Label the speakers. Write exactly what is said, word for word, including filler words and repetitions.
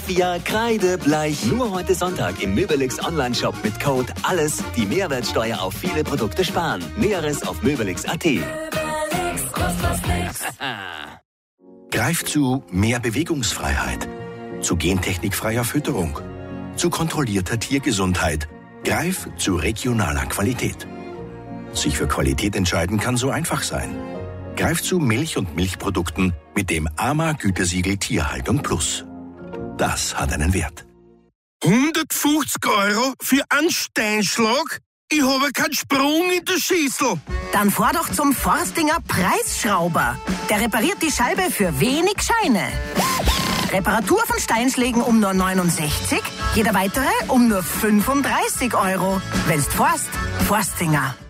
Speaker 1: Raffia kreidebleich. Nur heute Sonntag im Möbelix Online-Shop mit Code ALLES die Mehrwertsteuer auf viele Produkte sparen. Näheres auf möbelix punkt at.
Speaker 2: Greif zu mehr Bewegungsfreiheit, zu gentechnikfreier Fütterung, zu kontrollierter Tiergesundheit. Greif zu regionaler Qualität. Sich für Qualität entscheiden kann so einfach sein. Greif zu Milch und Milchprodukten mit dem A M A-Gütesiegel Tierhaltung Plus. Das hat einen Wert.
Speaker 3: hundertfünfzig Euro für einen Steinschlag? Ich habe keinen Sprung in der Schüssel.
Speaker 4: Dann fahr doch zum Forstinger Preisschrauber. Der repariert die Scheibe für wenig Scheine. Reparatur von Steinschlägen um nur neunundsechzig, jeder weitere um nur fünfunddreißig Euro. Wenn's forst, Forstinger.